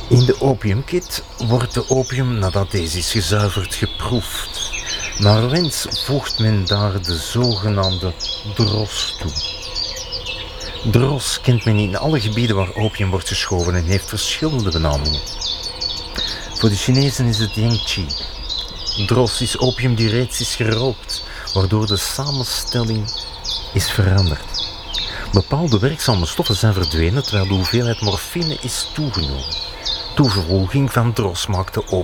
In de opiumkit wordt de opium, nadat deze is gezuiverd, geproefd. Naar wens voegt men daar de zogenaamde dros toe. Dros kent men in alle gebieden waar opium wordt geschoven en heeft verschillende benamingen. Voor de Chinezen is het yangqi. Dros is opium die reeds is gerookt, waardoor de samenstelling is veranderd. Bepaalde werkzame stoffen zijn verdwenen terwijl de hoeveelheid morfine is toegenomen. Toevoeging van dros maakt de